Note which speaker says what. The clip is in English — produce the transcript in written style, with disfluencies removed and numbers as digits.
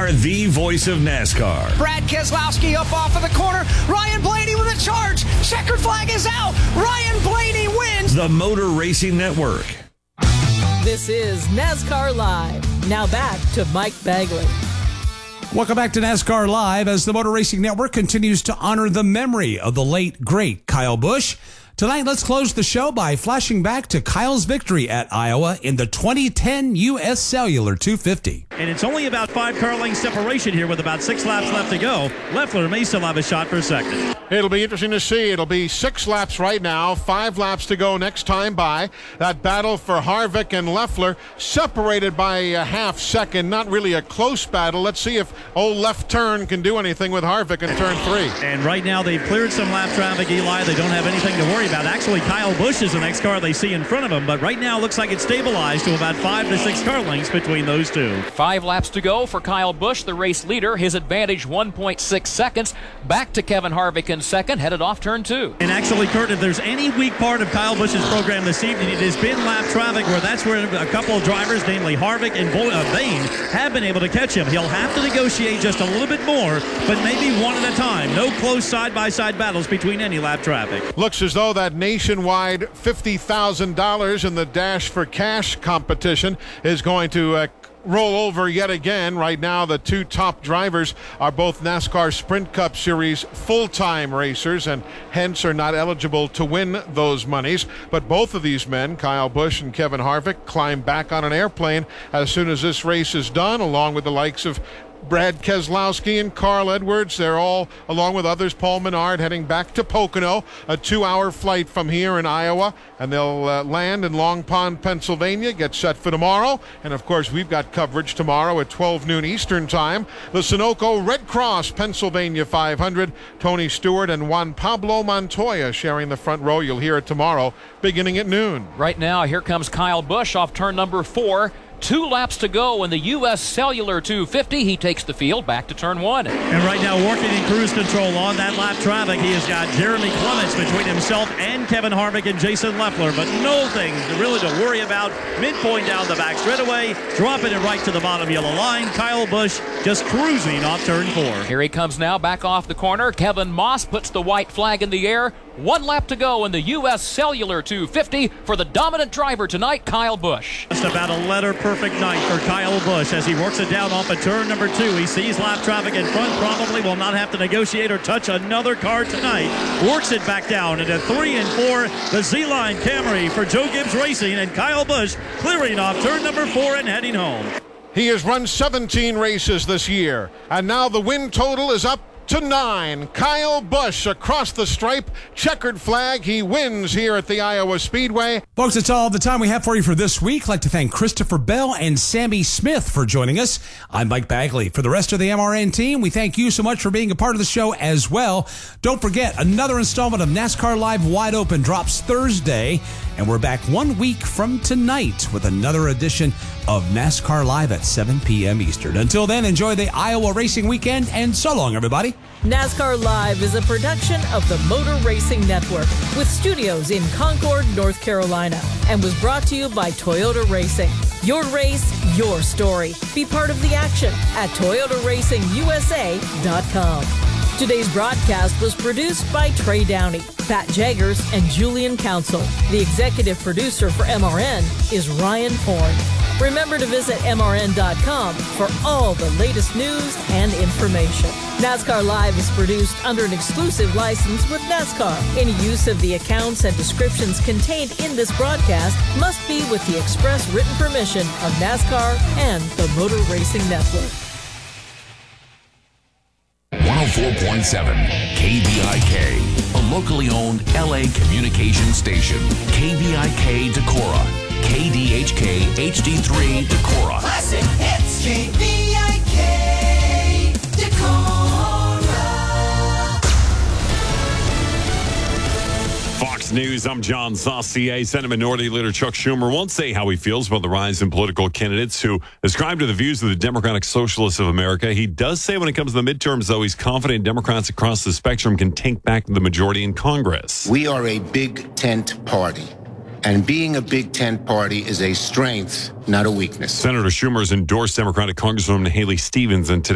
Speaker 1: are the voice of NASCAR.
Speaker 2: Brad Keselowski up off of the corner. Ryan Blaney with a charge. Checkered flag is out. Ryan Blaney wins.
Speaker 1: The Motor Racing Network.
Speaker 3: This is NASCAR Live. Now back to Mike Bagley.
Speaker 4: Welcome back to NASCAR Live as the Motor Racing Network continues to honor the memory of the late, great Kyle Busch. Tonight, let's close the show by flashing back to Kyle's victory at Iowa in the 2010 U.S. Cellular 250.
Speaker 5: And it's only about 5 car lengths separation here with about 6 laps left to go. Leffler may still have a shot for second.
Speaker 6: It'll be interesting to see. It'll be 6 laps right now, 5 laps to go next time by. That battle for Harvick and Leffler separated by a half second. Not really a close battle. Let's see if old left turn can do anything with Harvick in turn 3.
Speaker 5: And right now they've cleared some lap traffic, Eli. They don't have anything to worry about. Actually, Kyle Busch is the next car they see in front of them, but right now it looks like it's stabilized to about 5 to 6 car lengths between those two.
Speaker 7: 5 laps to go for Kyle Busch, the race leader. His advantage 1.6 seconds. Back to Kevin Harvick in second, headed off turn 2.
Speaker 5: And actually, Kurt, if there's any weak part of Kyle Busch's program this evening, it has been lap traffic, where that's where a couple of drivers, namely Harvick and Vane, have been able to catch him. He'll have to negotiate just a little bit more, but maybe one at a time. No close side-by-side battles between any lap traffic.
Speaker 6: Looks as though that nationwide $50,000 in the Dash for Cash competition is going to roll over yet again. Right now, the 2 top drivers are both NASCAR Sprint Cup Series full-time racers and hence are not eligible to win those monies. But both of these men, Kyle Busch and Kevin Harvick, climb back on an airplane as soon as this race is done, along with the likes of Brad Keselowski and Carl Edwards. They're all, along with others, Paul Menard, heading back to Pocono, a 2-hour flight from here in Iowa, and they'll land in Long Pond, Pennsylvania, get set for tomorrow. And of course, we've got coverage tomorrow at 12 noon Eastern time. The Sunoco Red Cross Pennsylvania 500, Tony Stewart and Juan Pablo Montoya sharing the front row. You'll hear it tomorrow beginning at noon.
Speaker 7: Right now, here comes Kyle Busch off turn number 4. 2 laps to go in the U.S. Cellular 250. He takes the field back to turn 1.
Speaker 5: And right now, working in cruise control on that lap traffic, he has got Jeremy Clements between himself and Kevin Harvick and Jason Leffler, but no things really to worry about. Midpoint down the back straightaway, dropping it right to the bottom yellow line. Kyle Busch just cruising off turn 4.
Speaker 7: Here he comes now, back off the corner. Kevin Moss puts the white flag in the air. 1 lap to go in the U.S. Cellular 250 for the dominant driver tonight, Kyle Busch.
Speaker 5: Just about a letter-perfect night for Kyle Busch as he works it down off of turn number 2. He sees lap traffic in front, probably will not have to negotiate or touch another car tonight. Works it back down into 3 and 4, the Z-Line Camry for Joe Gibbs Racing, and Kyle Busch clearing off turn number 4 and heading home.
Speaker 6: He has run 17 races this year, and now the win total is up to 9. Kyle Busch across the stripe, checkered flag. He wins here at the Iowa Speedway.
Speaker 4: Folks, that's all the time we have for you for this week. I'd like to thank Christopher Bell and Sammy Smith for joining us. I'm Mike Bagley. For the rest of the MRN team, we thank you so much for being a part of the show as well. Don't forget, another installment of NASCAR Live Wide Open drops Thursday, and we're back 1 week from tonight with another edition of NASCAR Live at 7 p.m. Eastern. Until then, enjoy the Iowa racing weekend, and so long, everybody.
Speaker 3: NASCAR Live is a production of the Motor Racing Network with studios in Concord, North Carolina, and was brought to you by Toyota Racing. Your race, your story. Be part of the action at ToyotaRacingUSA.com. Today's broadcast was produced by Trey Downey, Pat Jaggers, and Julian Council. The executive producer for MRN is Ryan Horn. Remember to visit MRN.com for all the latest news and information. NASCAR Live is produced under an exclusive license with NASCAR. Any use of the accounts and descriptions contained in this broadcast must be with the express written permission of NASCAR and the Motor Racing Network.
Speaker 8: 104.7 KVIK, a locally owned LA communication station. KVIK Decorah, KDHK HD3 Decorah.
Speaker 2: Classic hits, KVIK Decorah.
Speaker 1: Fox News, I'm John Saucier. Senate Minority Leader Chuck Schumer won't say how he feels about the rise in political candidates who ascribe to the views of the Democratic Socialists of America. He does say when it comes to the midterms, though, he's confident Democrats across the spectrum can take back the majority in Congress.
Speaker 9: We are a big tent party. And being a big tent party is a strength, not a weakness.
Speaker 1: Senator Schumer has endorsed Democratic Congresswoman Haley Stevens, and today